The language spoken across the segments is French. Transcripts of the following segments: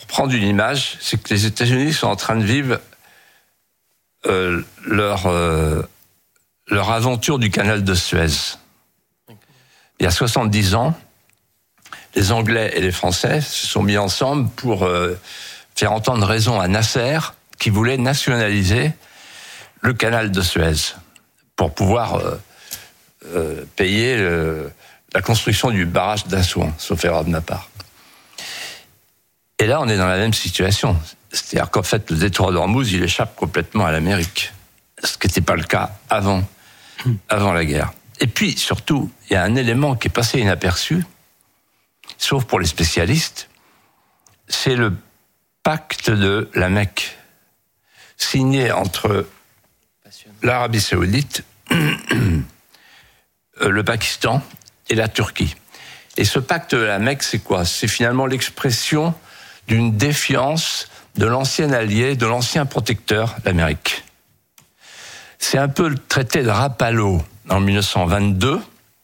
prendre une image, c'est que les États-Unis sont en train de vivre leur aventure du canal de Suez. Il y a 70 ans, les Anglais et les Français se sont mis ensemble pour faire entendre raison à Nasser, qui voulait nationaliser le canal de Suez pour pouvoir payer la construction du barrage d'Assouan, sauf erreur de ma part. Et là, on est dans la même situation. C'est-à-dire qu'en fait, le détroit d'Ormuz, il échappe complètement à l'Amérique. Ce qui n'était pas le cas avant la guerre. Et puis, surtout, il y a un élément qui est passé inaperçu, sauf pour les spécialistes, c'est le pacte de la Mecque, signé entre l'Arabie Saoudite, le Pakistan et la Turquie. Et ce pacte de la Mecque, c'est quoi ? C'est finalement l'expression d'une défiance de l'ancien allié, de l'ancien protecteur, l'Amérique. C'est un peu le traité de Rapallo en 1922,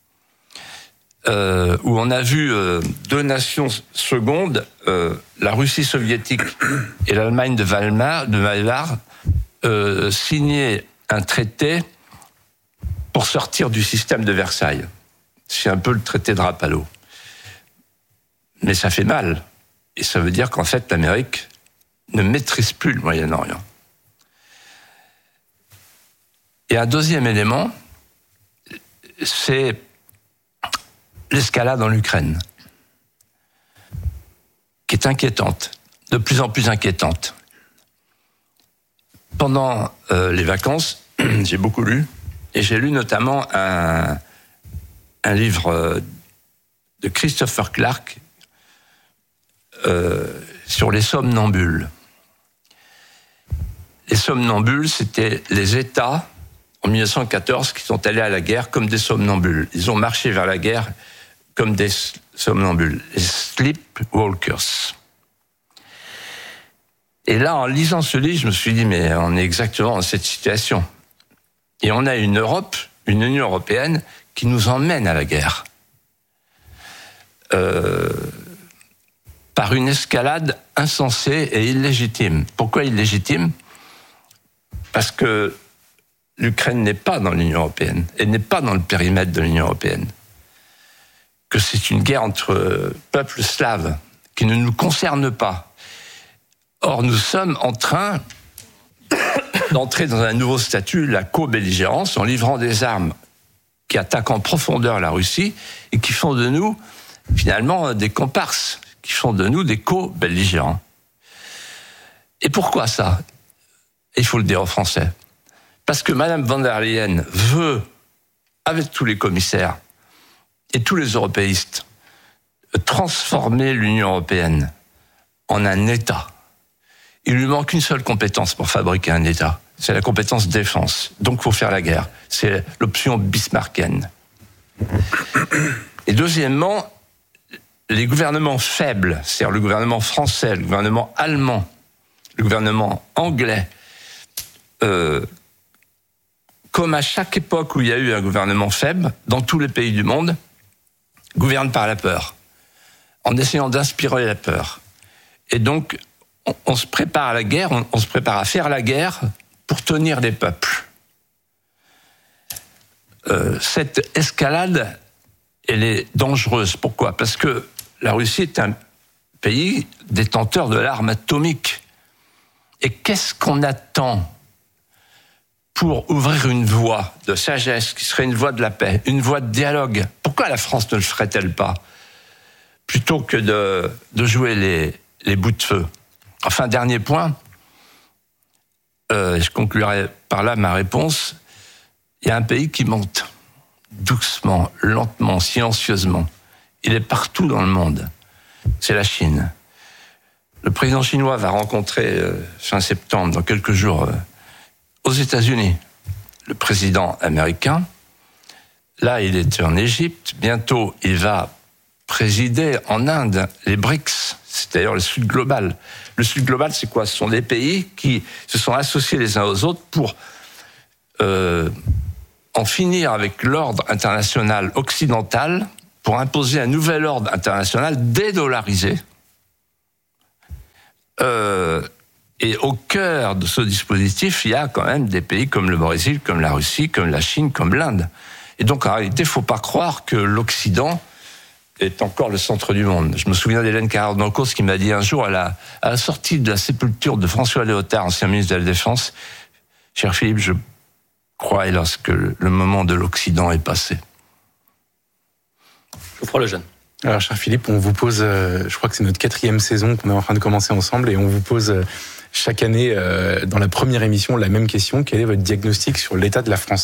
où on a vu deux nations secondes, la Russie soviétique et l'Allemagne de Weimar, signer un traité pour sortir du système de Versailles. C'est un peu le traité de Rapallo. Mais ça fait mal. Et ça veut dire qu'en fait, l'Amérique ne maîtrise plus le Moyen-Orient. Et un deuxième élément, c'est l'escalade en Ukraine, qui est inquiétante, de plus en plus inquiétante. Pendant les vacances, j'ai beaucoup lu, et j'ai lu notamment un livre de Christopher Clark sur les somnambules. Les somnambules, c'était les États, en 1914, qui sont allés à la guerre comme des somnambules. Ils ont marché vers la guerre comme des somnambules, les sleepwalkers. Et là, en lisant ce livre, je me suis dit, mais on est exactement dans cette situation. Et on a une Europe, une Union européenne, qui nous emmène à la guerre. Par une escalade insensée et illégitime. Pourquoi illégitime ? Parce que l'Ukraine n'est pas dans l'Union européenne, elle n'est pas dans le périmètre de l'Union européenne. Que c'est une guerre entre peuples slaves qui ne nous concerne pas. Or, nous sommes en train d'entrer dans un nouveau statut, la co-belligérance, en livrant des armes qui attaquent en profondeur la Russie et qui font de nous, finalement, des comparses, qui font de nous des co-belligérants. Et pourquoi ça ? Il faut le dire aux Français. Parce que Mme von der Leyen veut, avec tous les commissaires et tous les européistes, transformer l'Union européenne en un État. Il lui manque une seule compétence pour fabriquer un État. C'est la compétence défense. Donc, il faut faire la guerre. C'est l'option bismarckienne. Et deuxièmement, les gouvernements faibles, c'est-à-dire le gouvernement français, le gouvernement allemand, le gouvernement anglais, comme à chaque époque où il y a eu un gouvernement faible, dans tous les pays du monde, gouvernent par la peur, en essayant d'inspirer la peur. Et donc, on se prépare à la guerre, on se prépare à faire la guerre pour tenir les peuples. Cette escalade, elle est dangereuse. Pourquoi ? Parce que la Russie est un pays détenteur de l'arme atomique. Et qu'est-ce qu'on attend pour ouvrir une voie de sagesse qui serait une voie de la paix, une voie de dialogue? Pourquoi la France ne le ferait-elle pas, plutôt que de jouer les bouts de feu? Enfin, dernier point, je conclurai par là ma réponse. Il y a un pays qui monte doucement, lentement, silencieusement. Il est partout dans le monde. C'est la Chine. Le président chinois va rencontrer fin septembre, dans quelques jours, aux États-Unis, le président américain. Là, il est en Égypte. Bientôt, il va présider en Inde les BRICS, c'est d'ailleurs le Sud global. Le Sud global, c'est quoi ? Ce sont des pays qui se sont associés les uns aux autres pour en finir avec l'ordre international occidental, pour imposer un nouvel ordre international dédollarisé, Et au cœur de ce dispositif, il y a quand même des pays comme le Brésil, comme la Russie, comme la Chine, comme l'Inde. Et donc, en réalité, il ne faut pas croire que l'Occident est encore le centre du monde. Je me souviens d'Hélène Carrère-Doncourt qui m'a dit un jour, à la sortie de la sépulture de François Léotard, ancien ministre de la Défense, « Cher Philippe, je crois, hélas, que le moment de l'Occident est passé. » Geoffroy Lejeune. Alors, cher Philippe, on vous pose, je crois que c'est notre 4e saison qu'on est en train de commencer ensemble, et on vous pose chaque année, dans la première émission, la même question. Quel est votre diagnostic sur l'état de la France ?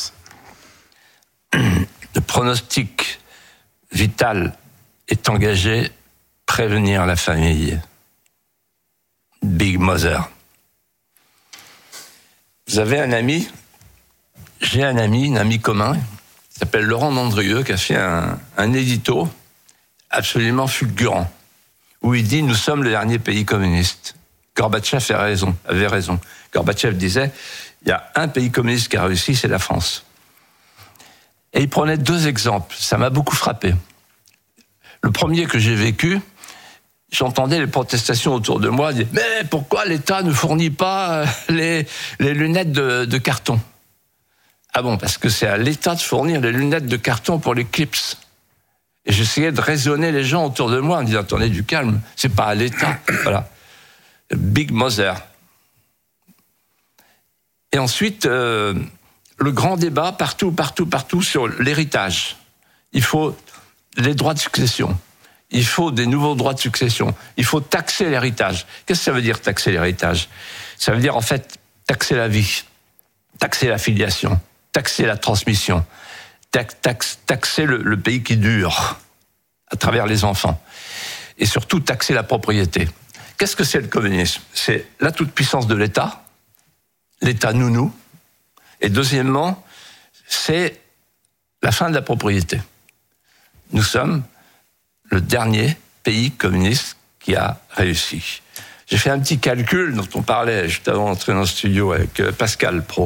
Le pronostic vital est engagé, prévenir la famille. Big Mother. Vous avez un ami, j'ai un ami commun, qui s'appelle Laurent Mandrieux, qui a fait un édito absolument fulgurant, où il dit « Nous sommes le dernier pays communiste ». Gorbatchev avait raison. Gorbatchev disait « Il y a un pays communiste qui a réussi, c'est la France ». Et il prenait 2 exemples, ça m'a beaucoup frappé. Le premier que j'ai vécu, j'entendais les protestations autour de moi, dire « Mais pourquoi l'État ne fournit pas les lunettes de carton ?» Ah bon, parce que c'est à l'État de fournir les lunettes de carton pour les clips. Et j'essayais de raisonner les gens autour de moi en disant « Attendez, du calme, c'est pas à l'État. » Voilà. Big Mother. Et ensuite, le grand débat partout sur l'héritage. Il faut les droits de succession. Il faut des nouveaux droits de succession. Il faut taxer l'héritage. Qu'est-ce que ça veut dire, taxer l'héritage ? Ça veut dire, en fait, taxer la vie, taxer la filiation, taxer la transmission, taxer le pays qui dure à travers les enfants. Et surtout, taxer la propriété. Qu'est-ce que c'est le communisme ? C'est la toute-puissance de l'État, l'État nounou. Et deuxièmement, c'est la fin de la propriété. Nous sommes le dernier pays communiste qui a réussi. J'ai fait un petit calcul dont on parlait juste avant d'entrer dans le studio avec Pascal Pro.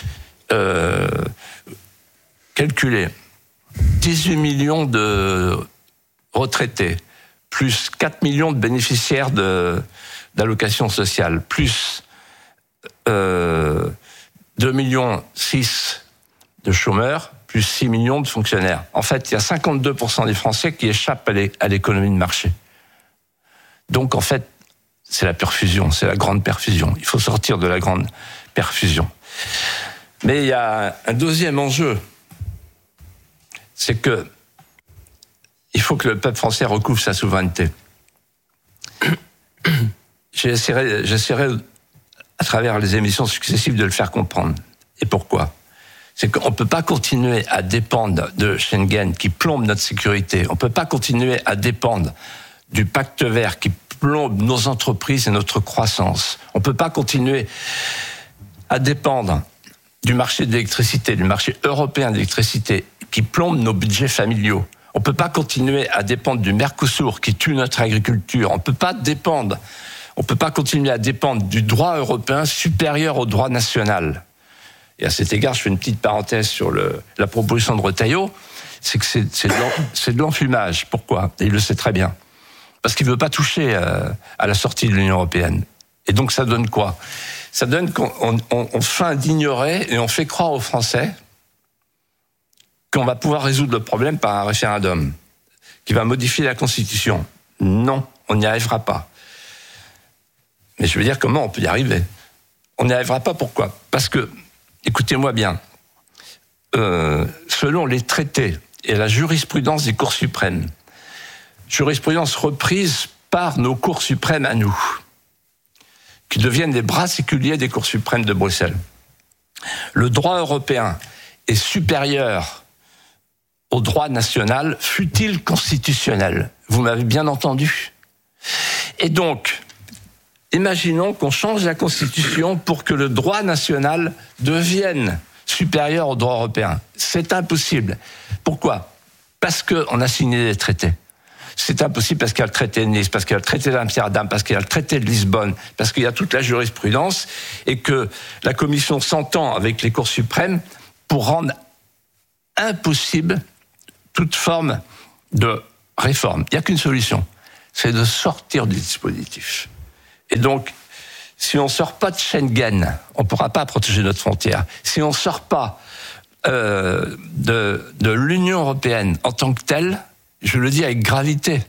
Calculer 18 millions de retraités, plus 4 millions de bénéficiaires d'allocations sociales, plus 2,6 millions de chômeurs, plus 6 millions de fonctionnaires. En fait, il y a 52% des Français qui échappent à l'économie de marché. Donc, en fait, c'est la perfusion, c'est la grande perfusion. Il faut sortir de la grande perfusion. Mais il y a un deuxième enjeu, c'est que il faut que le peuple français recouvre sa souveraineté. J'essaierai, à travers les émissions successives, de le faire comprendre. Et pourquoi ? C'est qu'on ne peut pas continuer à dépendre de Schengen qui plombe notre sécurité. On ne peut pas continuer à dépendre du pacte vert qui plombe nos entreprises et notre croissance. On ne peut pas continuer à dépendre du marché de l'électricité, du marché européen d'électricité qui plombe nos budgets familiaux. On ne peut pas continuer à dépendre du Mercosur qui tue notre agriculture. On ne peut pas continuer à dépendre du droit européen supérieur au droit national. Et à cet égard, je fais une petite parenthèse sur la proposition de Retailleau, c'est que c'est de l'enfumage. Pourquoi ? Et il le sait très bien. Parce qu'il ne veut pas toucher à la sortie de l'Union européenne. Et donc ça donne quoi ? Ça donne qu'on feint d'ignorer et on fait croire aux Français qu'on va pouvoir résoudre le problème par un référendum qui va modifier la Constitution. Non, on n'y arrivera pas. Mais je veux dire, comment on peut y arriver ? On n'y arrivera pas, pourquoi ? Parce que, écoutez-moi bien, selon les traités et la jurisprudence des cours suprêmes, jurisprudence reprise par nos cours suprêmes à nous, qui deviennent les bras séculiers des cours suprêmes de Bruxelles, le droit européen est supérieur au droit national, fût-il constitutionnel. Vous m'avez bien entendu. Et donc, imaginons qu'on change la Constitution pour que le droit national devienne supérieur au droit européen. C'est impossible. Pourquoi ? Parce qu'on a signé des traités. C'est impossible parce qu'il y a le traité de Nice, parce qu'il y a le traité d'Amsterdam, parce qu'il y a le traité de Lisbonne, parce qu'il y a toute la jurisprudence et que la Commission s'entend avec les cours suprêmes pour rendre impossible toute forme de réforme. Il n'y a qu'une solution, c'est de sortir du dispositif. Et donc, si on ne sort pas de Schengen, on ne pourra pas protéger notre frontière. Si on ne sort pas de l'Union européenne en tant que telle, je le dis avec gravité,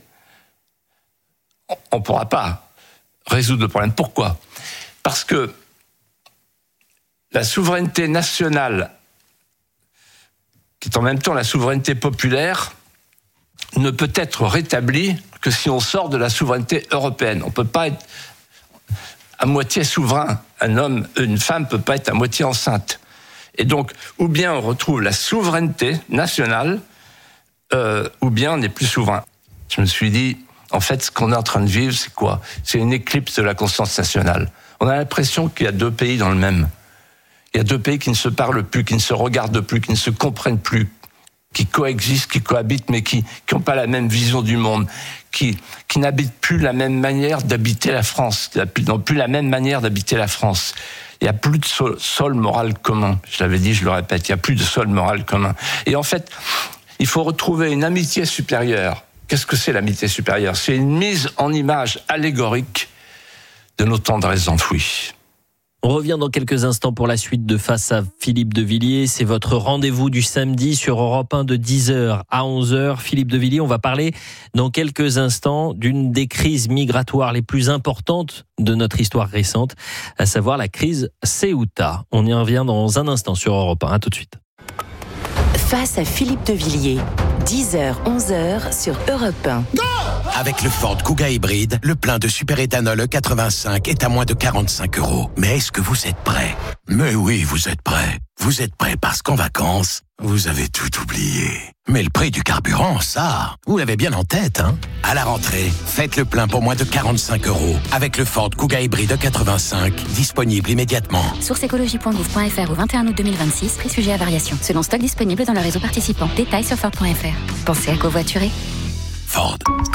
on ne pourra pas résoudre le problème. Pourquoi ? Parce que la souveraineté nationale, qui est en même temps la souveraineté populaire, ne peut être rétablie que si on sort de la souveraineté européenne. On ne peut pas être à moitié souverain. Un homme, une femme ne peut pas être à moitié enceinte. Et donc, ou bien on retrouve la souveraineté nationale, ou bien on n'est plus souverain. Je me suis dit, en fait, ce qu'on est en train de vivre, c'est quoi ? C'est une éclipse de la conscience nationale. On a l'impression qu'il y a deux pays dans le même. Il y a deux pays qui ne se parlent plus, qui ne se regardent plus, qui ne se comprennent plus, qui coexistent, qui cohabitent, mais qui n'ont pas la même vision du monde, qui n'habitent plus la même manière d'habiter la France, qui n'ont plus la même manière d'habiter la France. Il n'y a plus de sol moral commun. Je l'avais dit, je le répète, il n'y a plus de sol moral commun. Et en fait, il faut retrouver une amitié supérieure. Qu'est-ce que c'est l'amitié supérieure ? C'est une mise en image allégorique de nos tendresses enfouies. On revient dans quelques instants pour la suite de Face à Philippe de Villiers. C'est votre rendez-vous du samedi sur Europe 1 de 10h à 11h. Philippe de Villiers, on va parler dans quelques instants d'une des crises migratoires les plus importantes de notre histoire récente, à savoir la crise Ceuta. On y revient dans un instant sur Europe 1. À tout de suite. Face à Philippe de Villiers, 10h, 11h sur Europe 1. Avec le Ford Kuga hybride, le plein de superéthanol E85 est à moins de 45 €. Mais est-ce que vous êtes prêts ? Mais oui, vous êtes prêts. Vous êtes prêts parce qu'en vacances, vous avez tout oublié. Mais le prix du carburant, ça, vous l'avez bien en tête, hein ? À la rentrée, faites le plein pour moins de 45 € avec le Ford Kuga hybride E85, disponible immédiatement. Source écologie.gouv.fr au 21 août 2026, prix sujet à variation. Selon stock disponible dans le réseau participant. Détails sur Ford.fr. Pensez à covoiturer. Ford.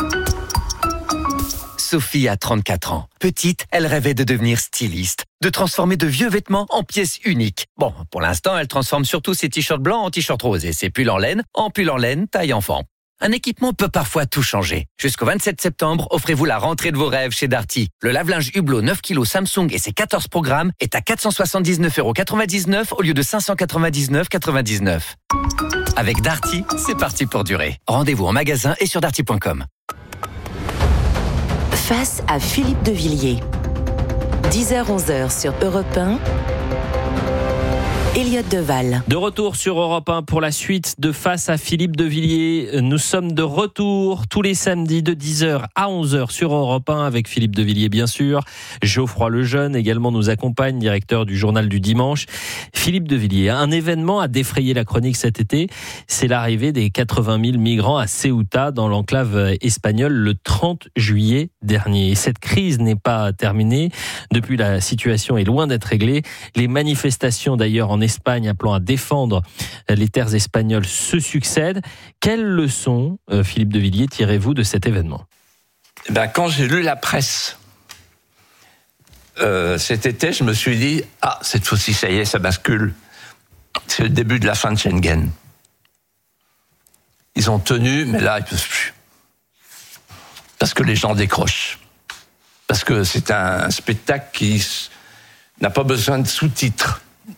Sophie a 34 ans. Petite, elle rêvait de devenir styliste, de transformer de vieux vêtements en pièces uniques. Bon, pour l'instant, elle transforme surtout ses t-shirts blancs en t-shirts roses et ses pulls en laine taille enfant. Un équipement peut parfois tout changer. Jusqu'au 27 septembre, offrez-vous la rentrée de vos rêves chez Darty. Le lave-linge Hublot 9 kg Samsung et ses 14 programmes est à 479,99 € au lieu de 599,99 €. Avec Darty, c'est parti pour durer. Rendez-vous en magasin et sur darty.com. Face à Philippe de Villiers, 10h, 11h sur Europe 1. Elliott Deval. De retour sur Europe 1 pour la suite de Face à Philippe de Villiers. Nous sommes de retour tous les samedis de 10h à 11h sur Europe 1 avec Philippe de Villiers bien sûr. Geoffroy Lejeune également nous accompagne, directeur du journal du dimanche. Philippe de Villiers, un événement a défrayé la chronique cet été, c'est l'arrivée des 80 000 migrants à Ceuta dans l'enclave espagnole le 30 juillet dernier. Et cette crise n'est pas terminée. Depuis, la situation est loin d'être réglée. Les manifestations d'ailleurs en Espagne appelant à défendre les terres espagnoles se succèdent. Quelles leçons, Philippe de Villiers, tirez-vous de cet événement ? Quand j'ai lu la presse cet été, je me suis dit « cette fois-ci, ça y est, ça bascule. C'est le début de la fin de Schengen. » Ils ont tenu, mais là, ils ne peuvent plus. Parce que les gens décrochent. Parce que c'est un spectacle qui n'a pas besoin de sous-titres.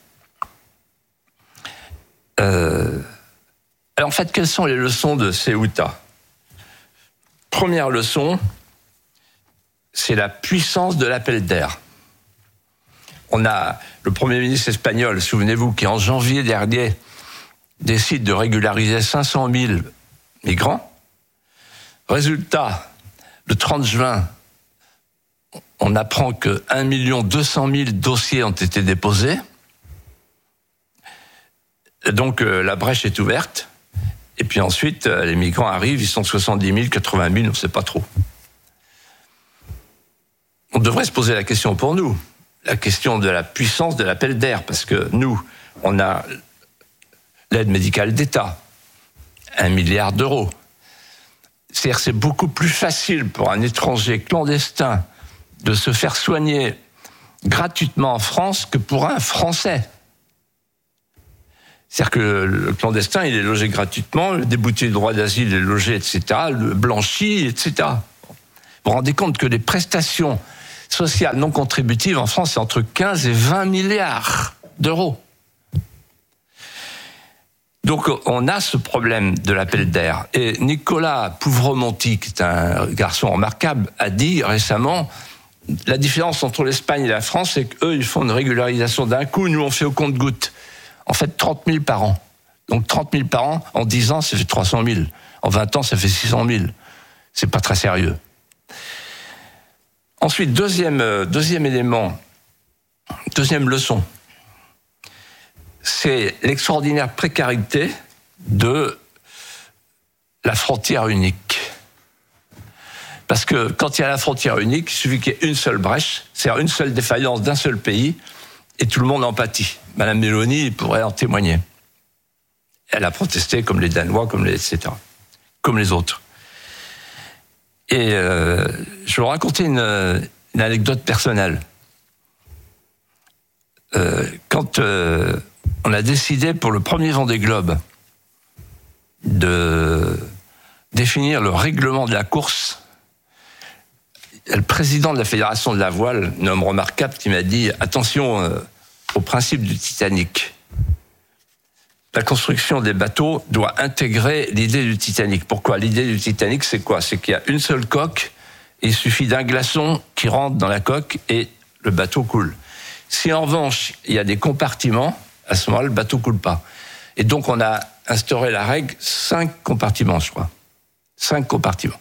Alors en fait, quelles sont les leçons de Ceuta ? Première leçon, c'est la puissance de l'appel d'air. On a le Premier ministre espagnol, souvenez-vous, qui en janvier dernier décide de régulariser 500 000 migrants. Résultat, le 30 juin, on apprend que 1 200 000 dossiers ont été déposés. Donc la brèche est ouverte, et puis ensuite les migrants arrivent, ils sont 70 000, 80 000, on ne sait pas trop. On devrait se poser la question pour nous, la question de la puissance de l'appel d'air, parce que nous, on a l'aide médicale d'État, 1 milliard d'euros. C'est-à-dire c'est beaucoup plus facile pour un étranger clandestin de se faire soigner gratuitement en France que pour un Français. C'est-à-dire que le clandestin, il est logé gratuitement, le débouté du droit d'asile est logé, etc., le blanchi, etc. Vous vous rendez compte que les prestations sociale non contributive en France, c'est entre 15 et 20 milliards d'euros. Donc on a ce problème de l'appel d'air. Et Nicolas Pouvremonti, qui est un garçon remarquable, a dit récemment, la différence entre l'Espagne et la France, c'est qu'eux, ils font une régularisation d'un coup, nous on fait au compte-gouttes. En fait, 30 000 par an. Donc 30 000 par an, en 10 ans, ça fait 300 000. En 20 ans, ça fait 600 000. C'est pas très sérieux. Ensuite, deuxième élément, deuxième leçon, c'est l'extraordinaire précarité de la frontière unique. Parce que quand il y a la frontière unique, il suffit qu'il y ait une seule brèche, c'est-à-dire une seule défaillance d'un seul pays, et tout le monde en pâtit. Madame Meloni pourrait en témoigner. Elle a protesté comme les Danois, etc., comme les autres. Et je vais vous raconter une anecdote personnelle. Quand on a décidé pour le premier Vendée Globe de définir le règlement de la course, le président de la Fédération de la voile, un homme remarquable, qui m'a dit « Attention au principe du Titanic. La construction des bateaux doit intégrer l'idée du Titanic. » Pourquoi ? L'idée du Titanic, c'est quoi ? C'est qu'il y a une seule coque, et il suffit d'un glaçon qui rentre dans la coque et le bateau coule. Si en revanche, il y a des compartiments, à ce moment-là, le bateau coule pas. Et donc, on a instauré la règle 5 compartiments, je crois. 5 compartiments.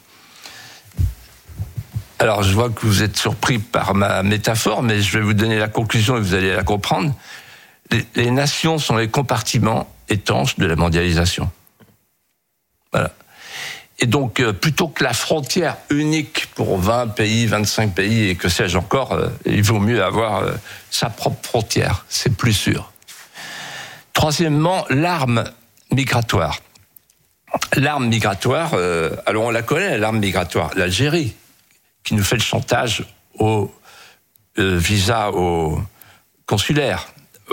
Alors, je vois que vous êtes surpris par ma métaphore, mais je vais vous donner la conclusion et vous allez la comprendre. Les nations sont les compartiments étanches de la mondialisation. Voilà. Et donc, plutôt que la frontière unique pour 20 pays, 25 pays, et que sais-je encore, il vaut mieux avoir sa propre frontière. C'est plus sûr. Troisièmement, l'arme migratoire. L'arme migratoire, alors on la connaît, l'arme migratoire. L'Algérie, qui nous fait le chantage au visa au consulaire,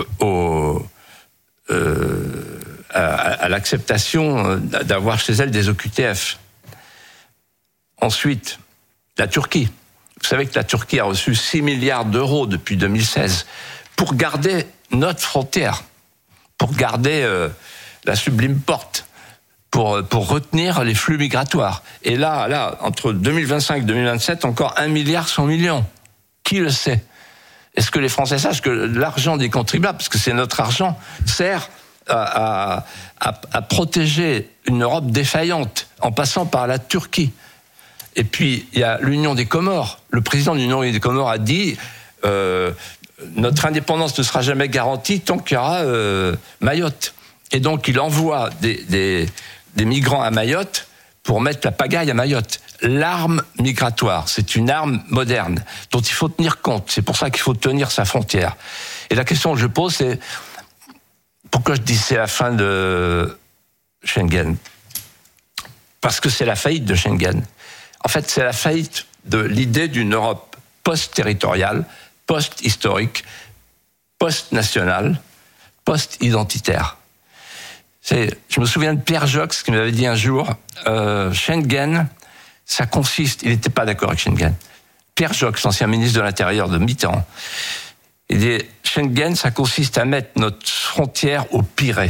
à l'acceptation d'avoir chez elle des OQTF. Ensuite, la Turquie. Vous savez que la Turquie a reçu 6 milliards d'euros depuis 2016 pour garder notre frontière, pour garder la sublime porte, pour retenir les flux migratoires. Et là, entre 2025 et 2027, encore 1,1 milliard. Qui le sait ? Est-ce que les Français sachent que l'argent des contribuables, parce que c'est notre argent, sert à protéger une Europe défaillante en passant par la Turquie. Et puis, il y a l'Union des Comores. Le président de l'Union des Comores a dit notre indépendance ne sera jamais garantie tant qu'il y aura Mayotte. Et donc, il envoie des migrants à Mayotte pour mettre la pagaille à Mayotte. L'arme migratoire, c'est une arme moderne dont il faut tenir compte. C'est pour ça qu'il faut tenir sa frontière. Et la question que je pose, c'est pourquoi je dis c'est la fin de Schengen ? Parce que c'est la faillite de Schengen. En fait, c'est la faillite de l'idée d'une Europe post-territoriale, post-historique, post-nationale, post-identitaire. Je me souviens de Pierre Jox qui m'avait dit un jour, Schengen, ça consiste, il n'était pas d'accord avec Schengen. Pierre Jox, l'ancien ministre de l'Intérieur de Mitterrand, il dit Schengen, ça consiste à mettre notre frontière au Pirée.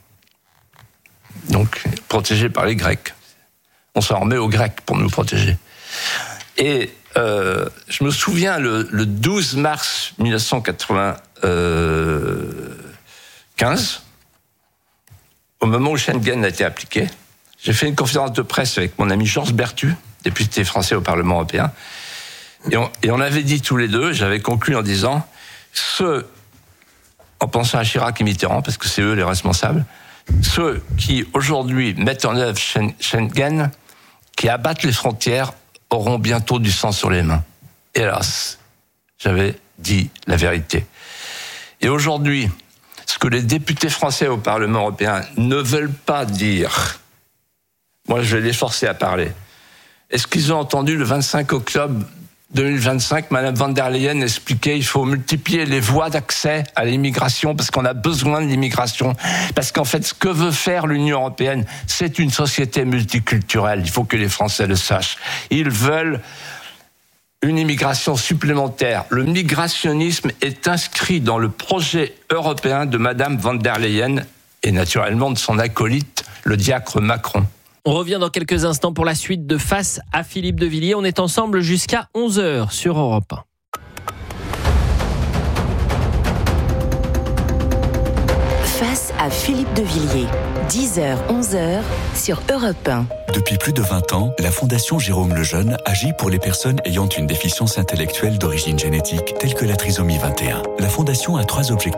Donc, protégé par les Grecs. On s'en remet aux Grecs pour nous protéger. Et je me souviens, le 12 mars 1995, au moment où Schengen a été appliqué, j'ai fait une conférence de presse avec mon ami Georges Berthu, député français au Parlement européen, et on avait dit tous les deux, j'avais conclu en disant, en pensant à Chirac et Mitterrand, parce que c'est eux les responsables, ceux qui aujourd'hui mettent en œuvre Schengen, qui abattent les frontières, auront bientôt du sang sur les mains. Hélas, j'avais dit la vérité. Et aujourd'hui, ce que les députés français au Parlement européen ne veulent pas dire, moi je vais les forcer à parler. Est-ce qu'ils ont entendu le 25 octobre 2025, Madame van der Leyen expliquait qu'il faut multiplier les voies d'accès à l'immigration parce qu'on a besoin de l'immigration. Parce qu'en fait, ce que veut faire l'Union européenne, c'est une société multiculturelle. Il faut que les Français le sachent. Ils veulent une immigration supplémentaire. Le migrationnisme est inscrit dans le projet européen de Madame von der Leyen et naturellement de son acolyte, le diacre Macron. On revient dans quelques instants pour la suite de Face à Philippe de Villiers. On est ensemble jusqu'à 11h sur Europe 1. Face à Philippe de Villiers, 10h, 11h sur Europe 1. Depuis plus de 20 ans, la Fondation Jérôme Lejeune agit pour les personnes ayant une déficience intellectuelle d'origine génétique, telle que la trisomie 21. La Fondation a 3 objectifs.